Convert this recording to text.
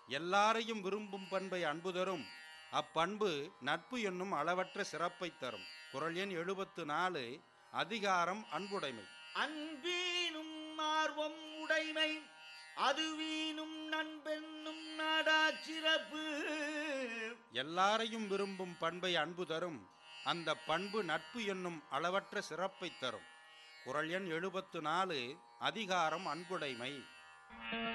எல்லாரையும் விரும்பும் பண்பை அன்பு தரும். அப்பண்பு நட்பு என்னும் அளவற்ற சிறப்பை தரும். குறள் எண் 74. அதிகாரம் அன்புடைமை. அன்பீனும் ஆர்வம் உடைமை அதுவீனும் நண்பென்னும் நாடா சிறப்பு. எல்லாரையும் விரும்பும் பண்பை அன்பு தரும். அந்த பண்பு நட்பு என்னும் அளவற்ற சிறப்பை தரும். குறள் எண் 74. அதிகாரம் அன்புடைமை.